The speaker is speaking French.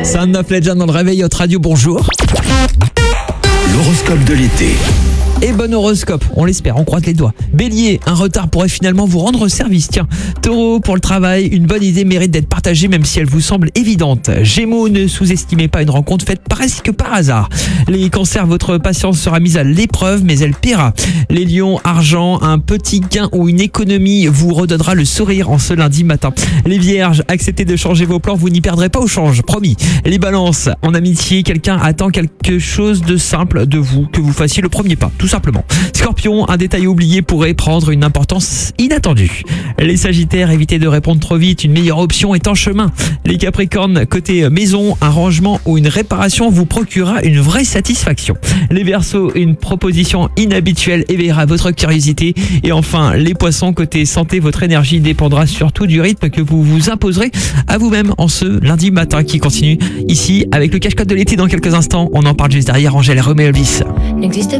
Sound of Legend dans le réveil Hot Radio, bonjour. L'horoscope de l'été. Et bon horoscope, on l'espère, on croise les doigts. Bélier, un retard pourrait finalement vous rendre service. Tiens, Taureau, pour le travail, une bonne idée mérite d'être partagée même si elle vous semble évidente. Gémeaux, ne sous-estimez pas une rencontre faite presque par hasard. Les cancers, votre patience sera mise à l'épreuve mais elle paiera. Les lions, argent, un petit gain ou une économie vous redonnera le sourire en ce lundi matin. Les vierges, acceptez de changer vos plans, vous n'y perdrez pas au change, promis. Les balances, en amitié, quelqu'un attend quelque chose de simple de vous, que vous fassiez le premier pas. Tout simplement. Scorpion, un détail oublié pourrait prendre une importance inattendue. Les Sagittaires, évitez de répondre trop vite, une meilleure option est en chemin. Les Capricornes, côté maison, un rangement ou une réparation vous procurera une vraie satisfaction. Les Verseaux, une proposition inhabituelle éveillera votre curiosité. Et enfin, les Poissons, côté santé, votre énergie dépendra surtout du rythme que vous vous imposerez à vous-même en ce lundi matin qui continue ici avec le cache-code de l'été dans quelques instants. On en parle juste derrière. Angèle Romeo Elvis. N'existe